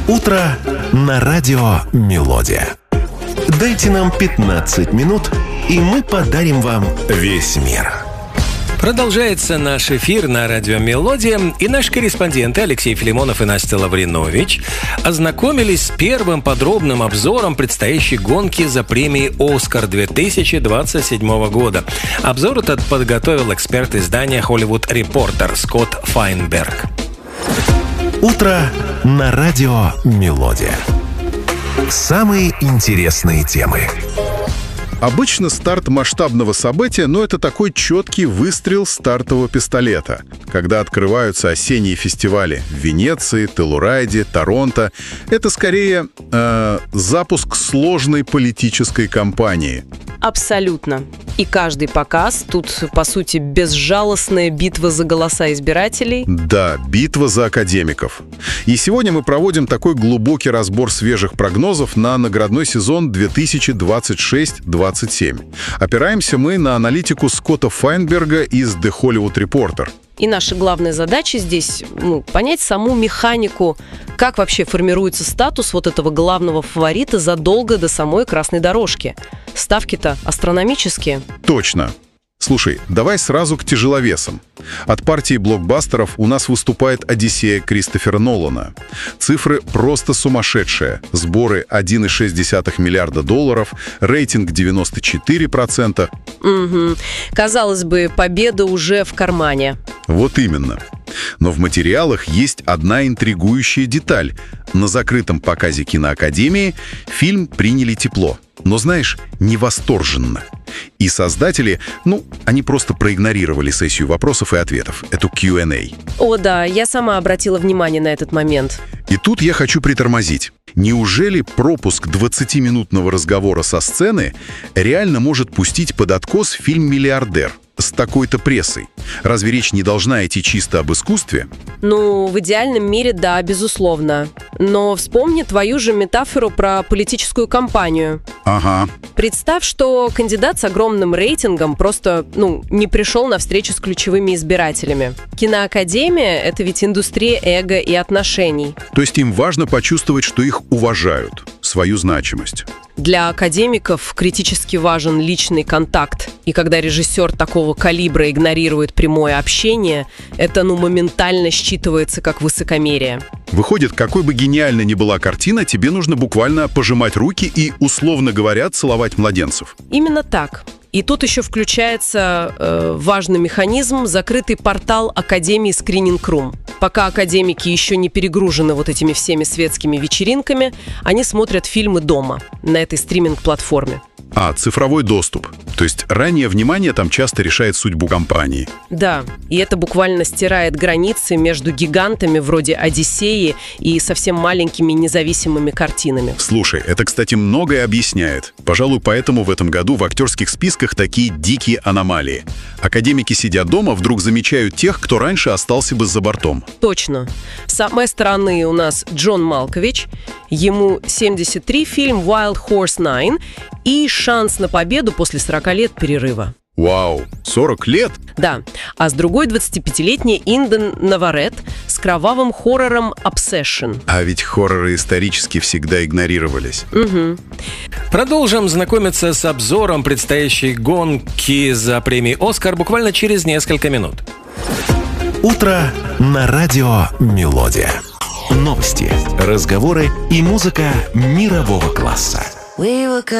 Утро на радио «Мелодия». Дайте нам 15 минут, и мы подарим вам весь мир. Продолжается наш эфир на радио «Мелодия», и наши корреспонденты Алексей Филимонов и Настя Лавринович ознакомились с первым подробным обзором предстоящей гонки за премией «Оскар» 2027 года. Обзор этот подготовил эксперт издания «Hollywood Reporter» Скотт Файнберг. Утро на радио «Мелодия». Самые интересные темы. Обычно старт масштабного события, это такой четкий выстрел стартового пистолета, когда открываются осенние фестивали в Венеции, Теллурайде, Торонто. Это скорее запуск сложной политической кампании. Абсолютно. И каждый показ тут, по сути, безжалостная битва за голоса избирателей. Да, битва за академиков. И сегодня мы проводим такой глубокий разбор свежих прогнозов на наградной сезон 2026-27. Опираемся мы на аналитику Скотта Файнберга из The Hollywood Reporter. И наша главная задача здесь понять саму механику, как вообще формируется статус вот этого главного фаворита задолго до самой красной дорожки. Ставки-то астрономические. Точно. Слушай, давай сразу к тяжеловесам. От партии блокбастеров у нас выступает «Одиссея» Кристофера Нолана. Цифры просто сумасшедшие. Сборы $1,6 миллиарда, рейтинг 94%. Угу. Казалось бы, победа уже в кармане. Вот именно. Но в материалах есть одна интригующая деталь. На закрытом показе киноакадемии фильм приняли тепло. Но, знаешь, не восторженно. И создатели, они просто проигнорировали сессию вопросов и ответов, эту Q&A. О да, я сама обратила внимание на этот момент. И тут я хочу притормозить. Неужели пропуск 20-минутного разговора со сцены реально может пустить под откос фильм «Миллиардер» с такой-то прессой? Разве речь не должна идти чисто об искусстве? В идеальном мире, да, безусловно. Но вспомни твою же метафору про политическую кампанию. Ага. Представь, что кандидат с огромным рейтингом просто, не пришел на встречу с ключевыми избирателями. Киноакадемия — это ведь индустрия эго и отношений. То есть им важно почувствовать, что их уважают, свою значимость. Для академиков критически важен личный контакт. И когда режиссер такого калибра игнорирует прямое общение, это, моментально считывается как высокомерие. Выходит, какой бы гениальной ни была картина, тебе нужно буквально пожимать руки и, условно говоря, целовать младенцев. Именно так. И тут еще включается важный механизм — закрытый портал Академии Screening Room. Пока академики еще не перегружены вот этими всеми светскими вечеринками, они смотрят фильмы дома, на этой стриминг-платформе. Цифровой доступ. То есть раннее внимание там часто решает судьбу компании. Да, и это буквально стирает границы между гигантами вроде «Одиссеи» и совсем маленькими независимыми картинами. Слушай, это, кстати, многое объясняет. Пожалуй, поэтому в этом году в актерских списках такие дикие аномалии. Академики, сидя дома, вдруг замечают тех, кто раньше остался бы за бортом. Точно. С самой стороны у нас Джон Малкович, ему 73, фильм «Wild Horse 9» и шанс на победу после 40 лет перерыва. Вау, 40 лет? Да. А с другой 25-летний Инден Наварет с кровавым хоррором «Obsession». А ведь хорроры исторически всегда игнорировались. Угу. Продолжим знакомиться с обзором предстоящей гонки за премией «Оскар» буквально через несколько минут. Утро на радио «Мелодия». Новости, разговоры и музыка мирового класса.